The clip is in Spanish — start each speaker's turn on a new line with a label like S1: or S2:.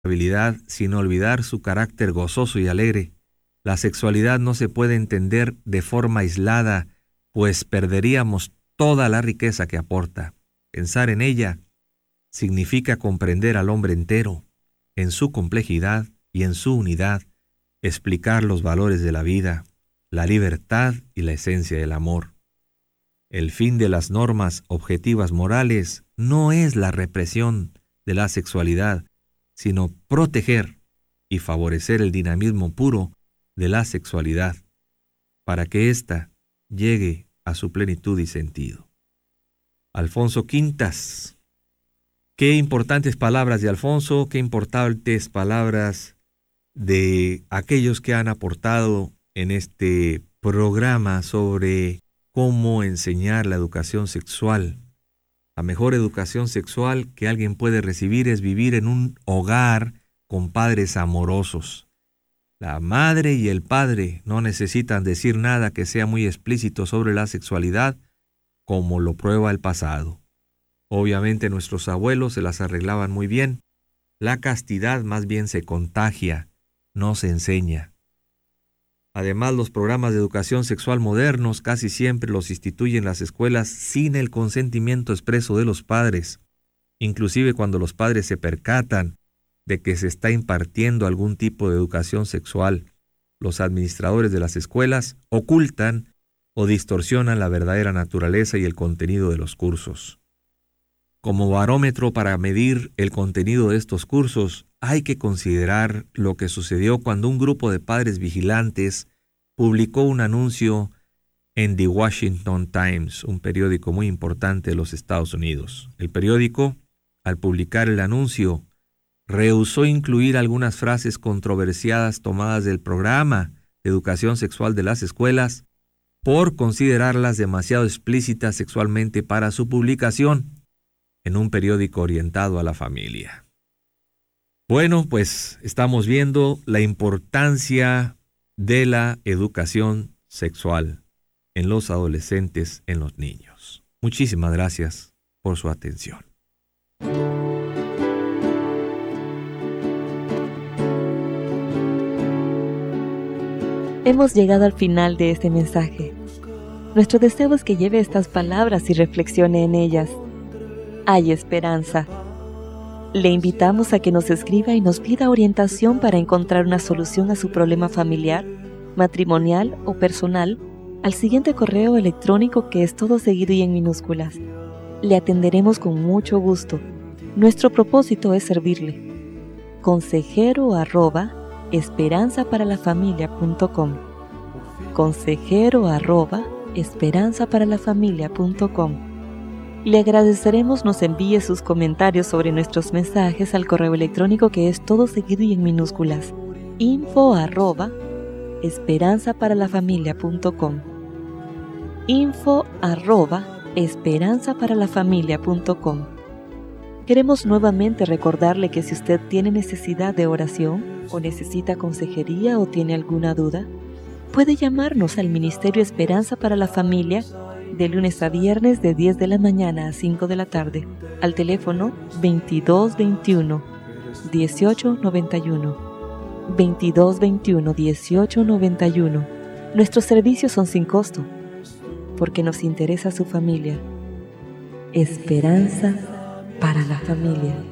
S1: habilidad sin olvidar su carácter gozoso y alegre. La sexualidad no se puede entender de forma aislada, pues perderíamos toda la riqueza que aporta. Pensar en ella significa comprender al hombre entero, en su complejidad y en su unidad, explicar los valores de la vida, la libertad y la esencia del amor. El fin de las normas objetivas morales no es la represión de la sexualidad, sino proteger y favorecer el dinamismo puro de la sexualidad, para que ésta llegue a su plenitud y sentido. Alfonso Quintas. Qué importantes palabras de Alfonso, qué importantes palabras de aquellos que han aportado en este programa sobre cómo enseñar la educación sexual. La mejor educación sexual que alguien puede recibir es vivir en un hogar con padres amorosos. La madre y el padre no necesitan decir nada que sea muy explícito sobre la sexualidad, como lo prueba el pasado. Obviamente nuestros abuelos se las arreglaban muy bien. La castidad más bien se contagia, no se enseña. Además, los programas de educación sexual modernos casi siempre los instituyen las escuelas sin el consentimiento expreso de los padres. Inclusive cuando los padres se percatan de que se está impartiendo algún tipo de educación sexual, los administradores de las escuelas ocultan o distorsionan la verdadera naturaleza y el contenido de los cursos. Como barómetro para medir el contenido de estos cursos, hay que considerar lo que sucedió cuando un grupo de padres vigilantes publicó un anuncio en The Washington Times, un periódico muy importante de los Estados Unidos. El periódico, al publicar el anuncio, rehusó incluir algunas frases controversiadas tomadas del programa de educación sexual de las escuelas por considerarlas demasiado explícitas sexualmente para su publicación en un periódico orientado a la familia. Bueno, pues estamos viendo la importancia de la educación sexual en los adolescentes, en los niños. Muchísimas gracias por su atención.
S2: Hemos llegado al final de este mensaje. Nuestro deseo es que lleve estas palabras y reflexione en ellas. Hay esperanza. Le invitamos a que nos escriba y nos pida orientación para encontrar una solución a su problema familiar, matrimonial o personal al siguiente correo electrónico, que es todo seguido y en minúsculas. Le atenderemos con mucho gusto. Nuestro propósito es servirle. consejero@esperanzaparalafamilia.com consejero@esperanzaparalafamilia.com. Le agradeceremos nos envíe sus comentarios sobre nuestros mensajes al correo electrónico, que es todo seguido y en minúsculas, info@esperanzaparalafamilia.com info@esperanzaparalafamilia.com. Queremos nuevamente recordarle que si usted tiene necesidad de oración o necesita consejería o tiene alguna duda, puede llamarnos al Ministerio Esperanza para la Familia de lunes a viernes de 10 de la mañana a 5 de la tarde, al teléfono 2221-1891. 2221-1891. Nuestros servicios son sin costo, porque nos interesa su familia. Esperanza para la familia.